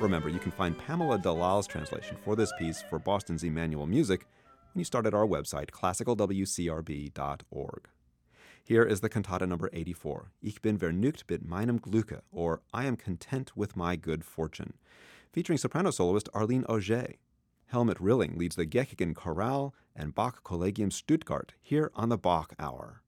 Remember, you can find Pamela Dalal's translation for this piece for Boston's Emmanuel Music when you start at our website, classicalwcrb.org. Here is the cantata number 84, Ich bin vergnügt mit meinem Glücke, or I am content with my good fortune, featuring soprano soloist Arlene Auger. Helmut Rilling leads the Gechigen Chorale and Bach Collegium Stuttgart here on the Bach Hour.